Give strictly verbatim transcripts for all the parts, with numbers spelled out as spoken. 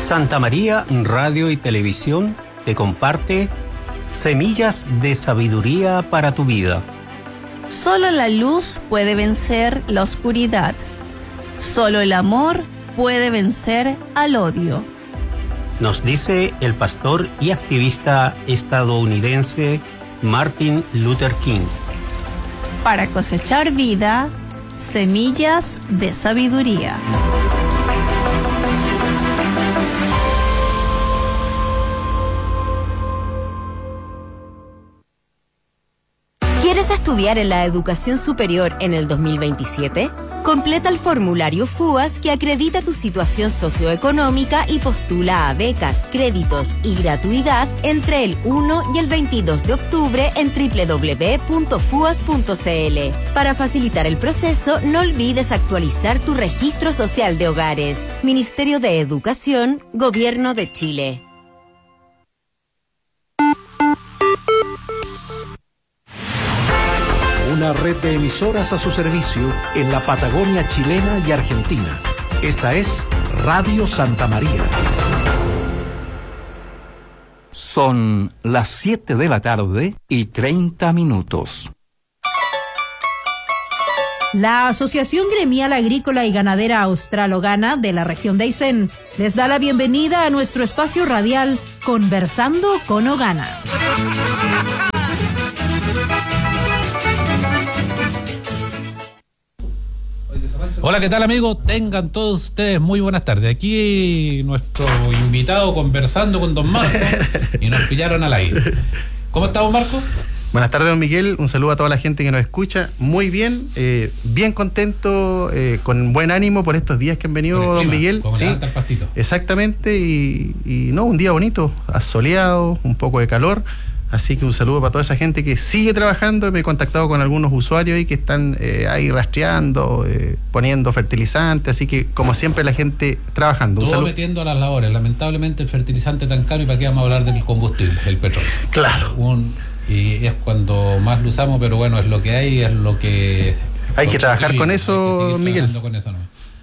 Santa María Radio y Televisión te comparte Semillas de Sabiduría para tu Vida. Solo la luz puede vencer la oscuridad. Solo el amor puede vencer al odio. Nos dice el pastor y activista estadounidense Martin Luther King. Para cosechar vida, semillas de sabiduría. ¿Quieres estudiar en la educación superior en el dos mil veintisiete? Completa el formulario FUAS que acredita tu situación socioeconómica y postula a becas, créditos y gratuidad entre el uno y el veintidós de octubre en doble u doble u doble u punto fuas punto c l. Para facilitar el proceso, no olvides actualizar tu registro social de hogares. Ministerio de Educación, Gobierno de Chile. Una red de emisoras a su servicio en la Patagonia chilena y argentina. Esta es Radio Santa María. Son las siete de la tarde y treinta minutos. La Asociación Gremial Agrícola y Ganadera Austral-Ogana de la región de Aysén les da la bienvenida a nuestro espacio radial Conversando con Ogana. Hola, ¿qué tal, amigos? Tengan todos ustedes muy buenas tardes. Aquí nuestro invitado conversando con don Marco y nos pillaron al aire. ¿Cómo estamos, Marco? Buenas tardes, don Miguel. Un saludo a toda la gente que nos escucha. Muy bien, eh, bien contento, eh, con buen ánimo por estos días que han venido, don clima, Miguel. Como sí, levanta el pastito. Exactamente, y, y no, un día bonito, asoleado, un poco de calor. Así que un saludo para toda esa gente que sigue trabajando. Me he contactado con algunos usuarios ahí que están eh, ahí rastreando, eh, poniendo fertilizante. Así que, como siempre, la gente trabajando. Todo metiendo a las labores. Lamentablemente, el fertilizante tan caro, y para qué vamos a hablar del combustible, el petróleo. Claro. Un, y es cuando más lo usamos, pero bueno, es lo que hay, es lo que... Hay que trabajar con eso, Miguel. Con eso, ¿no?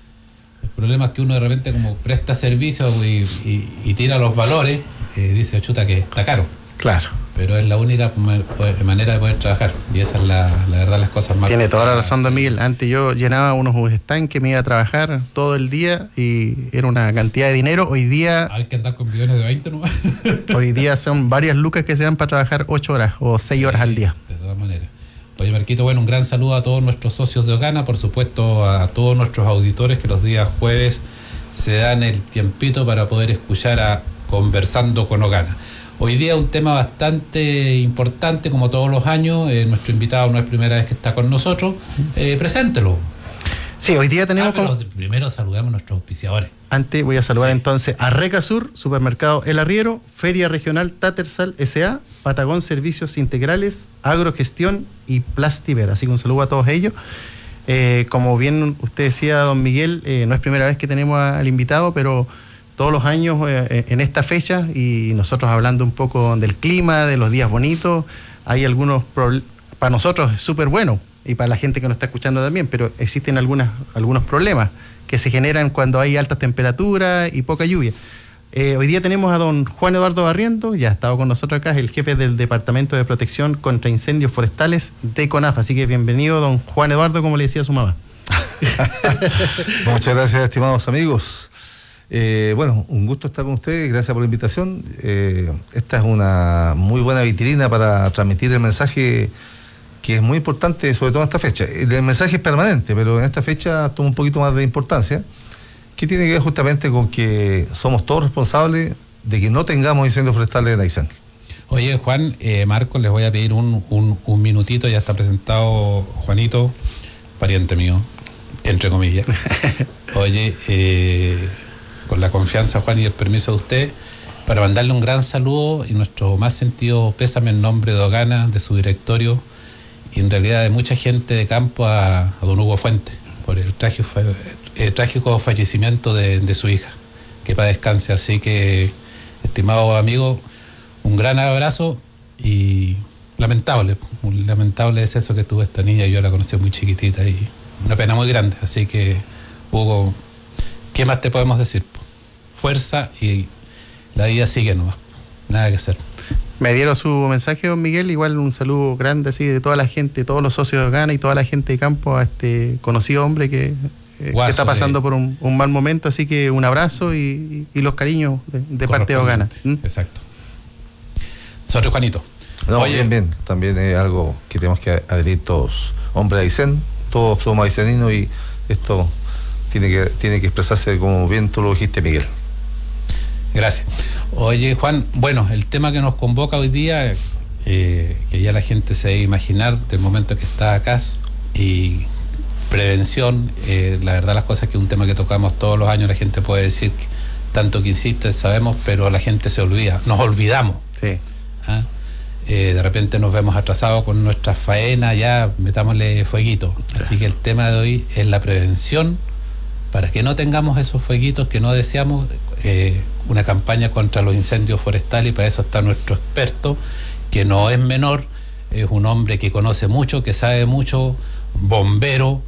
El problema es que uno de repente, como presta servicio y, y, y tira los valores, eh, dice, chuta, que está caro. Claro. Pero es la única manera de poder trabajar, y esa es la, la verdad, las cosas más... Tiene toda la razón, don Miguel. Antes yo llenaba unos estanques, me iba a trabajar todo el día y era una cantidad de dinero. Hoy día... Hay que andar con millones de veinte nomás. Hoy día son varias lucas que se dan para trabajar ocho horas o seis horas sí, al día. De todas maneras. Oye, Marquito, bueno, un gran saludo a todos nuestros socios de Ogana, por supuesto a todos nuestros auditores que los días jueves se dan el tiempito para poder escuchar a Conversando con Ogana. Hoy día un tema bastante importante, como todos los años. Eh, nuestro invitado no es primera vez que está con nosotros. Eh, preséntelo. Sí, hoy día tenemos... Ah, pero como... primero saludamos a nuestros auspiciadores. Antes voy a saludar sí. entonces a Recasur, Supermercado El Arriero, Feria Regional Tatersal S A, Patagón Servicios Integrales, Agrogestión y Plastiver. Así que un saludo a todos ellos. Eh, como bien usted decía, don Miguel, eh, no es primera vez que tenemos al invitado, pero... todos los años eh, en esta fecha, y nosotros hablando un poco del clima, de los días bonitos, hay algunos problemas, para nosotros es súper bueno, y para la gente que nos está escuchando también, pero existen algunas, algunos problemas que se generan cuando hay altas temperaturas y poca lluvia. Eh, hoy día tenemos a don Juan Eduardo Barriento, ya ha estado con nosotros acá, es el jefe del Departamento de Protección contra Incendios Forestales de CONAF, así que bienvenido, don Juan Eduardo, como le decía su mamá. Muchas gracias, estimados amigos. Eh, bueno, un gusto estar con ustedes, gracias por la invitación. Eh, esta es una muy buena vitrina para transmitir el mensaje que es muy importante, sobre todo en esta fecha. El mensaje es permanente, pero en esta fecha toma un poquito más de importancia, que tiene que ver justamente con que somos todos responsables de que no tengamos incendios forestales en Aysén. Oye, Juan, eh, Marcos, les voy a pedir un, un, un minutito, ya está presentado Juanito, pariente mío, entre comillas. Oye, eh... con la confianza, Juan, y el permiso de usted, para mandarle un gran saludo y nuestro más sentido pésame en nombre de Ogana, de su directorio, y en realidad de mucha gente de campo a, a don Hugo Fuentes, por el trágico, el trágico fallecimiento de, de su hija, que para descanse. Así que, estimado amigo, un gran abrazo, y lamentable, un lamentable deceso que tuvo esta niña. Yo la conocí muy chiquitita y una pena muy grande. Así que, Hugo, ¿qué más te podemos decir? fuerza y la vida sigue nomás, nada que hacer. Me dieron su mensaje, don Miguel, igual un saludo grande así de toda la gente, todos los socios de Ogana y toda la gente de campo a este conocido hombre que, eh, Guaso, que está pasando eh. por un, un mal momento, así que un abrazo y, y los cariños de, de parte de Ogana. ¿Mm? Exacto. Sobre Juanito. No, Oye, bien, bien. También es algo que tenemos que adherir todos. Hombre de Aysén, todos somos ayseninos y esto tiene que, tiene que expresarse como bien tú lo dijiste, Miguel. Gracias. Oye, Juan, bueno, el tema que nos convoca hoy día, eh, que ya la gente se debe imaginar del momento que está acá, y prevención, eh, la verdad las cosas es que es un tema que tocamos todos los años, la gente puede decir que tanto que insiste, sabemos, pero la gente se olvida, nos olvidamos. Sí. ¿Ah? Eh, de repente nos vemos atrasados con nuestra faena, ya metámosle fueguito. Así que el tema de hoy es la prevención para que no tengamos esos fueguitos que no deseamos, eh, una campaña contra los incendios forestales, y para eso está nuestro experto, que no es menor, es un hombre que conoce mucho, que sabe mucho, bombero,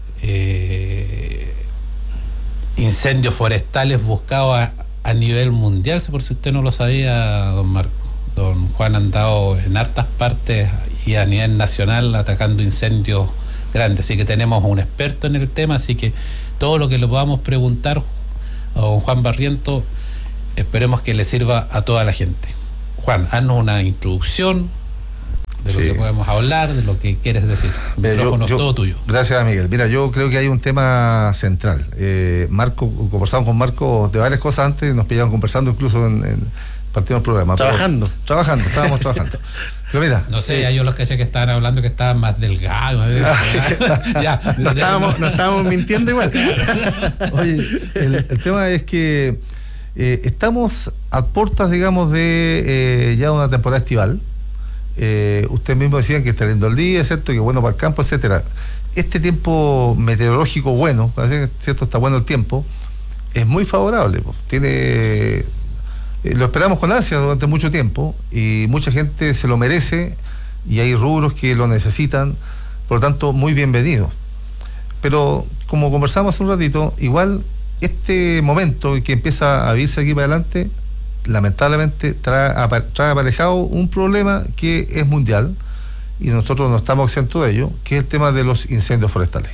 eh, incendios forestales buscados a, a nivel mundial, por si usted no lo sabía, don Marco. Don Juan ha andado en hartas partes y a nivel nacional atacando incendios grandes, así que tenemos un experto en el tema, así que todo lo que le podamos preguntar a don Juan Barriento, esperemos que le sirva a toda la gente. Juan, haznos una introducción de lo Sí. que podemos hablar, de lo que quieres decir. El Mira, micrófono yo- es yo- todo tuyo. Gracias, Miguel. Mira, yo creo que hay un tema central. Eh, Marco, conversamos con Marco de varias cosas antes, nos pillaron conversando incluso en, en partido del programa. pero- Trabajando. trabajando, estábamos trabajando. Pero mira, No sé, eh, ya yo los caché que estaban hablando que estaban más delgados. ya, No estábamos, no estábamos mintiendo igual. Oye, el, el tema es que eh, estamos a puertas, digamos, de eh, ya una temporada estival. Eh, ustedes mismos decían que está lindo el día, ¿cierto? Que bueno para el campo, etcétera. Este tiempo meteorológico bueno, parece que, ¿cierto? Está bueno el tiempo, es muy favorable. Pues. Tiene, eh, lo esperamos con ansia durante mucho tiempo y mucha gente se lo merece y hay rubros que lo necesitan, por lo tanto, muy bienvenido. Pero como conversamos hace un ratito, igual este momento que empieza a vivirse aquí para adelante, lamentablemente trae, apa- trae aparejado un problema que es mundial y nosotros no estamos exentos de ello, que es el tema de los incendios forestales.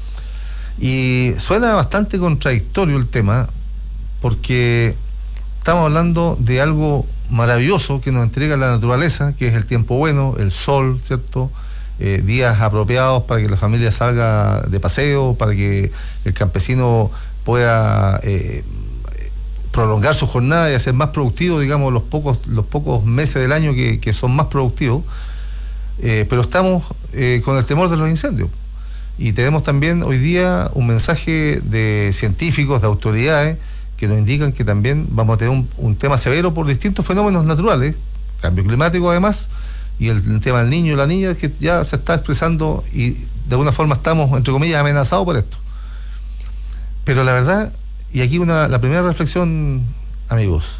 Y suena bastante contradictorio el tema, porque estamos hablando de algo maravilloso que nos entrega la naturaleza, que es el tiempo bueno, el sol, ¿cierto? Eh, días apropiados para que la familia salga de paseo, para que el campesino pueda eh, prolongar su jornada y hacer más productivo, digamos, los pocos, los pocos meses del año que, que son más productivos. Eh, pero estamos eh, con el temor de los incendios. Y tenemos también hoy día un mensaje de científicos, de autoridades, que nos indican que también vamos a tener un, un tema severo por distintos fenómenos naturales, cambio climático además, y el, el tema del niño y la niña que ya se está expresando y de alguna forma estamos, entre comillas, amenazados por esto. Pero la verdad, y aquí una, la primera reflexión, amigos,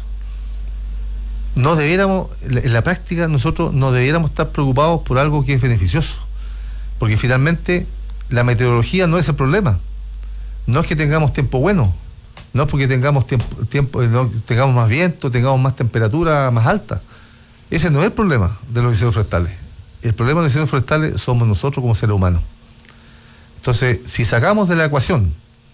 no debiéramos, en la práctica nosotros no debiéramos estar preocupados por algo que es beneficioso, porque finalmente la meteorología no es el problema, no es que tengamos tiempo bueno, no es porque tengamos tiempo, tiempo no, tengamos más viento, tengamos más temperatura más alta, ese no es el problema de los incendios forestales. El problema de los incendios forestales somos nosotros como seres humanos. Entonces, si sacamos de la ecuación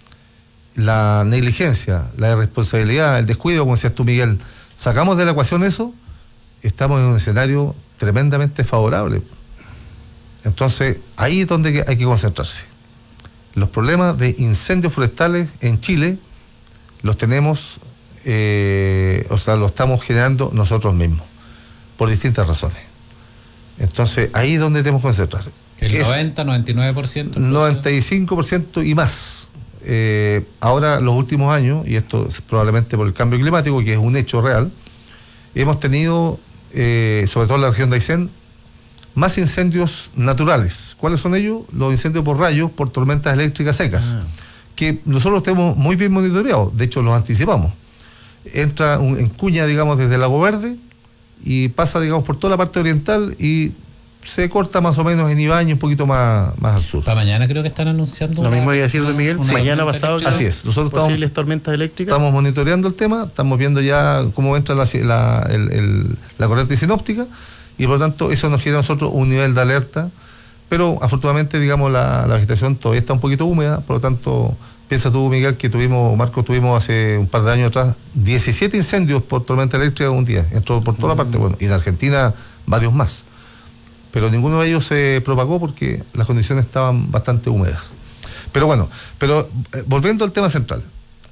la negligencia, la irresponsabilidad, el descuido, como decías tú, Miguel, sacamos de la ecuación eso, estamos en un escenario tremendamente favorable. Entonces, ahí es donde hay que concentrarse. Los problemas de incendios forestales en Chile los tenemos, eh, o sea, los estamos generando nosotros mismos, por distintas razones. Entonces, ahí es donde tenemos que concentrarse. El Es noventa, noventa y nueve por ciento. noventa y cinco por ciento y más. Eh, ahora, los últimos años, y esto es probablemente por el cambio climático, que es un hecho real, hemos tenido, eh, sobre todo en la región de Aysén, más incendios naturales. ¿Cuáles son ellos? Los incendios por rayos, por tormentas eléctricas secas, ah. que nosotros tenemos muy bien monitoreados, de hecho los anticipamos. Entra un, en cuña, digamos, desde Lago Verde y pasa, digamos, por toda la parte oriental y se corta más o menos en Ibañez, un poquito más, más al sur. Para mañana creo que están anunciando. Lo una, mismo iba a decir, don Miguel, una mañana tormenta pasado. eléctrica. Así es, nosotros estamos, Posibles tormentas eléctricas. estamos monitoreando el tema, estamos viendo ya cómo entra la, la, el, el, la corriente sinóptica y por lo tanto eso nos genera a nosotros un nivel de alerta, pero afortunadamente, digamos, la, la vegetación todavía está un poquito húmeda, por lo tanto, piensa tú, Miguel, que tuvimos, Marco, tuvimos hace un par de años atrás diecisiete incendios por tormenta eléctrica un día, entró por toda la parte, bueno, y en Argentina varios más. Pero ninguno de ellos se propagó porque las condiciones estaban bastante húmedas. Pero bueno, pero eh, volviendo al tema central,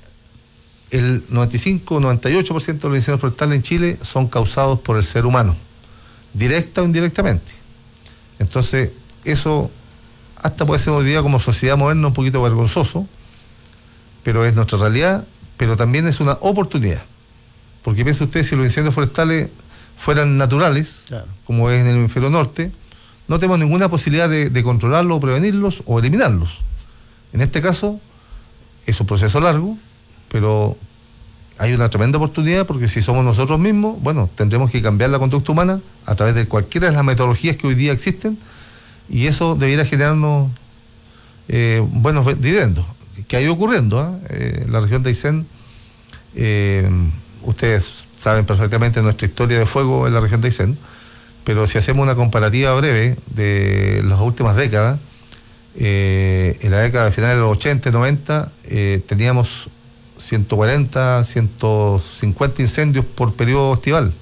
el noventa y cinco, noventa y ocho por ciento de los incendios forestales en Chile son causados por el ser humano, directa o indirectamente. Entonces, eso hasta puede ser hoy día como sociedad moderna un poquito vergonzoso, pero es nuestra realidad, pero también es una oportunidad. Porque piensa usted, si los incendios forestales fueran naturales, claro, como es en el hemisferio norte, no tenemos ninguna posibilidad de, de controlarlos o prevenirlos o eliminarlos. En este caso, es un proceso largo, pero hay una tremenda oportunidad porque si somos nosotros mismos, bueno, tendremos que cambiar la conducta humana a través de cualquiera de las metodologías que hoy día existen y eso debiera generarnos eh, buenos dividendos. ¿Qué ha ido ocurriendo? ¿eh? Eh, la región de Aysén, eh, ustedes saben perfectamente nuestra historia de fuego en la región de Aysén, pero si hacemos una comparativa breve de las últimas décadas, eh, en la década de finales de los ochenta, noventa, eh, teníamos ciento cuarenta, ciento cincuenta incendios por periodo estival,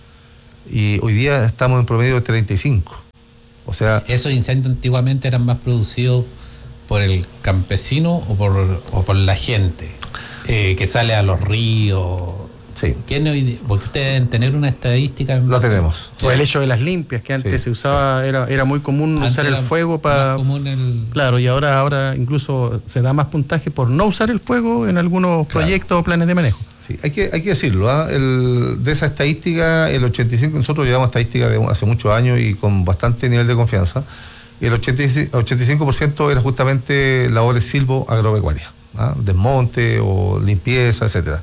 y hoy día estamos en promedio de treinta y cinco. O sea, esos incendios antiguamente eran más producidos por el campesino o por, o por la gente eh, que sale a los ríos. Sí. ¿Quién hoy, porque ustedes deben tener una estadística. Lo tenemos. O el hecho de las limpias, que antes sí, se usaba, sí. era, era muy común antes usar el fuego para. El... Claro, y ahora, ahora incluso se da más puntaje por no usar el fuego en algunos claro. proyectos o planes de manejo. Sí, hay que, hay que decirlo, ¿eh? el, de esa estadística, el ochenta y cinco, nosotros llevamos estadística de hace muchos años y con bastante nivel de confianza. El ochenta y cinco por ciento era justamente labores silvo-agropecuarias, ¿eh? desmonte o limpieza, etcétera.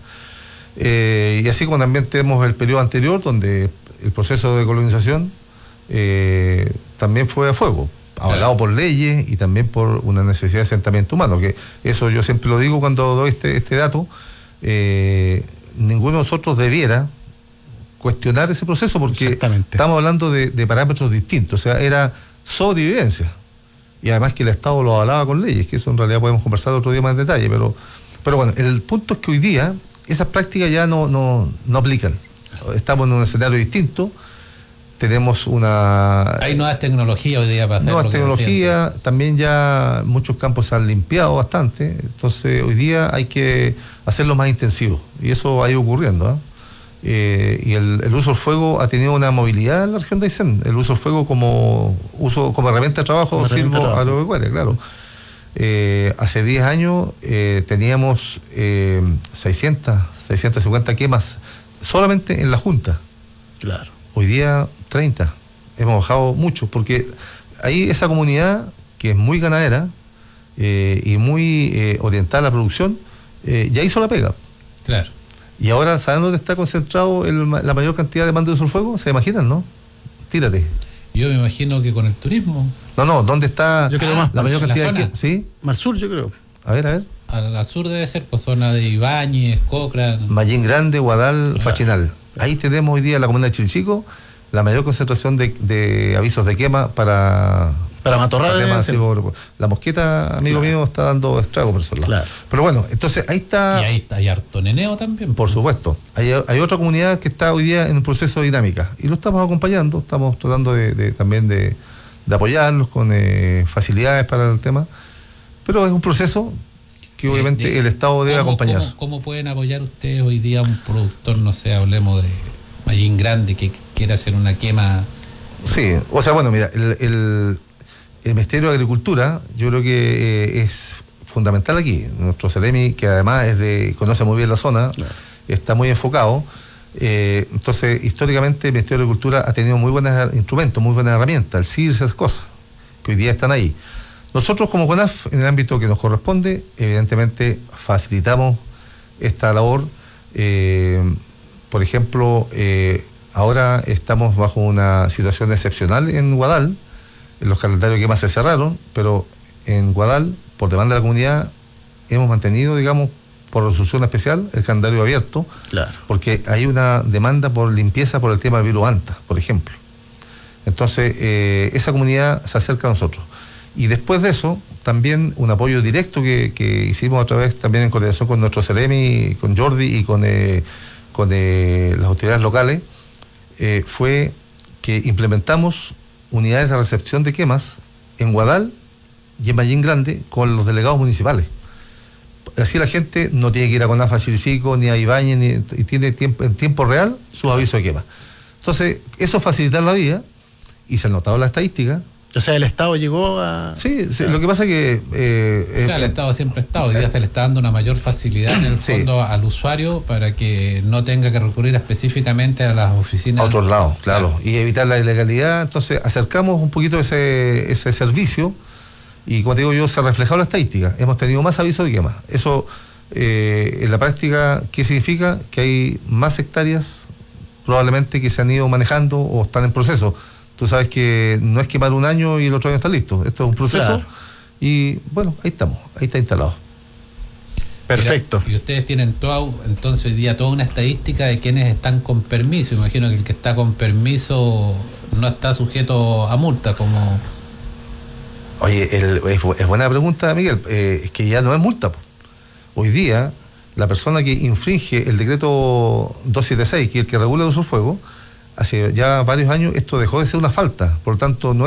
Eh, y así como también tenemos el periodo anterior donde el proceso de colonización eh, también fue a fuego, avalado por leyes y también por una necesidad de asentamiento humano, que eso yo siempre lo digo cuando doy este, este dato, eh, ninguno de nosotros debiera cuestionar ese proceso porque estamos hablando de, de parámetros distintos, o sea, era sobrevivencia y además que el Estado lo avalaba con leyes, que eso en realidad podemos conversar otro día más en detalle, pero, pero bueno, el punto es que hoy día esas prácticas ya no, no, no aplican. Estamos en un escenario distinto. Tenemos una... Hay nuevas tecnologías hoy día para hacer. Nuevas tecnologías, también ya muchos campos se han limpiado bastante. Entonces hoy día hay que hacerlo más intensivo. Y eso ha ido ocurriendo. ¿eh? Eh, y el, el uso del fuego ha tenido una movilidad en la región de Aysén. El uso del fuego como uso como herramienta de trabajo silvo-agropecuaria, claro. Eh, hace diez años eh, teníamos eh, seiscientas, seiscientas cincuenta quemas solamente en la Junta. Claro. Hoy día treinta. Hemos bajado mucho porque ahí esa comunidad que es muy ganadera eh, y muy eh, orientada a la producción eh, ya hizo la pega. Claro. Y ahora, ¿saben dónde está concentrado el, la mayor cantidad de mando de uso del fuego? ¿Se imaginan, no? Tírate. Yo me imagino que con el turismo. No, no, ¿dónde está yo creo más, la mayor cantidad la de que, ¿sí? Al sur, yo creo. A ver, a ver. Al, al sur debe ser, pues zona de Ibáñez, Cochrane. Mallín Grande, Guadal, claro. Fachinal. Ahí tenemos hoy día en la comuna de Chilchico la mayor concentración de, de avisos de quema para... Para matorrales. La mosqueta, amigo claro. mío, está dando estrago por eso. Claro. Pero bueno, entonces ahí está... Y ahí está, hay harto neneo también. Por supuesto. Hay, hay otra comunidad que está hoy día en un proceso de dinámica. Y lo estamos acompañando, estamos tratando de, de también de, de apoyarlos con eh, facilidades para el tema. Pero es un proceso que obviamente de, de, el Estado debe ¿cómo, acompañar. ¿cómo, ¿Cómo pueden apoyar ustedes hoy día a un productor, no sé, hablemos de Mallín Grande, que quiera hacer una quema? Sí, o sea, bueno, mira, el... el El Ministerio de Agricultura, yo creo que eh, es fundamental aquí. Nuestro CEREMI, que además es de, conoce muy bien la zona, claro. está muy enfocado. Eh, entonces, históricamente, el Ministerio de Agricultura ha tenido muy buenos instrumentos, muy buenas herramientas, el C I R, esas cosas, que hoy día están ahí. Nosotros, como CONAF, en el ámbito que nos corresponde, evidentemente facilitamos esta labor. Eh, por ejemplo, eh, ahora estamos bajo una situación excepcional en Guadal, en los calendarios de quema se cerraron, pero en Guadal, por demanda de la comunidad, hemos mantenido, digamos, por resolución especial, el calendario abierto, Claro. porque hay una demanda por limpieza por el tema del virus ANTA, por ejemplo. Entonces, eh, esa comunidad se acerca a nosotros. Y después de eso, también un apoyo directo que, que hicimos a través, también en coordinación con nuestro Ceremi, con Jordi y con, eh, con eh, las autoridades locales, eh, fue que implementamos unidades de recepción de quemas en Guadal y en Mallín Grande con los delegados municipales. Así la gente no tiene que ir a Conafa, Chilicico, ni a Ibáñez, ni, y tiene tiempo, en tiempo real sus avisos de quema. Entonces, eso facilita la vida y se ha notado la estadística. O sea, el Estado llegó a... Sí, sí, lo que pasa es que... Eh, O sea, el Estado siempre ha estado, hoy día se le está dando una mayor facilidad en el fondo sí. al usuario para que no tenga que recurrir específicamente a las oficinas. A otros lados, claro, claro, y evitar la ilegalidad. Entonces, acercamos un poquito ese, ese servicio y, como te digo yo, se ha reflejado en la estadística. Hemos tenido más avisos de quema. Eso, eh, en la práctica, ¿qué significa? Que hay más hectáreas probablemente que se han ido manejando o están en proceso. Tú sabes que no es quemar un año y el otro año está listo. Esto es un proceso. Claro. Y bueno, ahí estamos, ahí está instalado. Perfecto. Mira, y ustedes tienen todo, entonces hoy día toda una estadística de quienes están con permiso. Imagino que el que está con permiso no está sujeto a multa, como... Oye, el, es, es buena pregunta, Miguel. Eh, es que ya no es multa. Po. Hoy día, la persona que infringe el decreto doscientos setenta y seis, que es el que regula el uso del fuego, hace ya varios años esto dejó de ser una falta. Por lo tanto, no